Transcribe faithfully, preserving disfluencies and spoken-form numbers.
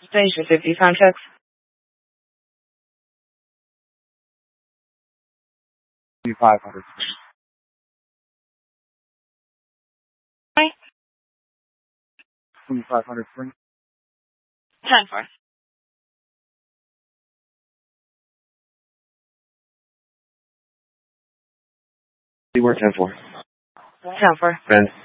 Station fifty, time checks. five hundred. Right. twenty-five hundred spring. ten four. You were ten four. ten four. Ben.